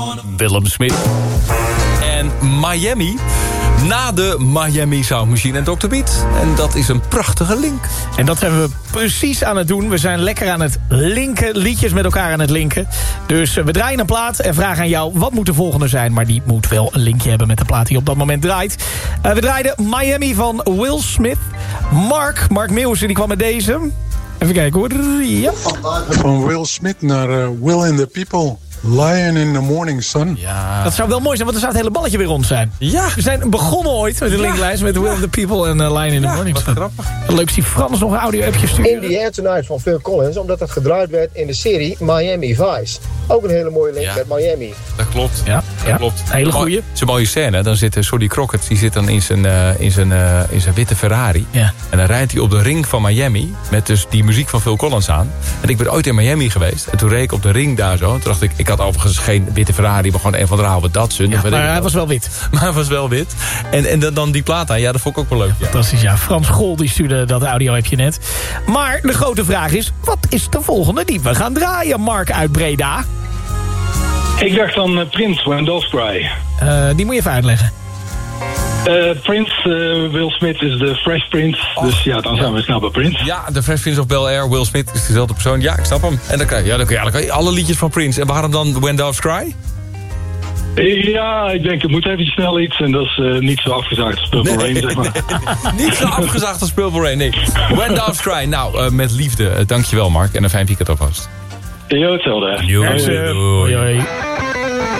Willem Smith. En Miami. Na de Miami Sound Machine en Dr. Beat. En dat is een prachtige link. En dat zijn we precies aan het doen. We zijn lekker aan het linken, liedjes met elkaar aan het linken. Dus we draaien een plaat en vragen aan jou wat moet de volgende zijn. Maar die moet wel een linkje hebben met de plaat die op dat moment draait. We draaiden Miami van Will Smith. Mark Meeuwsen, die kwam met deze. Even kijken hoor. Ja. Van Will Smith naar Will and the People. Lion in the Morning Sun. Ja. Dat zou wel mooi zijn, want dan zou het hele balletje weer rond zijn. Ja. We zijn begonnen ooit met de linklijst met Will and the People en Lion in the Morning Sun. Grappig. Leuk, zie Frans nog een audio-appje sturen. In the Air Tonight van Phil Collins, omdat het gedraaid werd in de serie Miami Vice. Ook een hele mooie link met Miami. Dat klopt. Ja, dat klopt. Een hele goeie. Het is een mooie scène. Dan zit Sonny Crockett, die zit dan in zijn witte Ferrari. Ja. En dan rijdt hij op de ring van Miami. Met dus die muziek van Phil Collins aan. En ik ben ooit in Miami geweest. En toen reed ik op de ring daar zo. En toen dacht ik had overigens geen witte Ferrari, maar gewoon een van de oude Datsun. Ja, maar hij was wel wit. Maar hij was wel wit. En dan die plaat aan. Ja, dat vond ik ook wel leuk. Ja. Fantastisch, ja. Frans Gol die stuurde dat audio-appje net. Maar de grote vraag is, wat is de volgende die we gaan draaien, Mark uit Breda? Ik dacht dan Prince, When Doves Cry. Die moet je even uitleggen. Prince, Will Smith is de Fresh Prince. Dus ja, dan zijn we snel bij Prince. Ja, de Fresh Prince of Bel-Air. Will Smith is dezelfde persoon. Ja, ik snap hem. En dan kan je alle liedjes van Prince. En waarom dan When Doves Cry? Ja, ik denk het moet even snel iets. En dat is niet zo afgezaagd als Purple Rain, zeg maar. Niet zo afgezaagd als Purple Rain, nee. When Doves Cry. Nou, met liefde. Dankjewel, Mark. En een fijn weekend alvast. Jo, hetzelfde. Hoi. Hoi.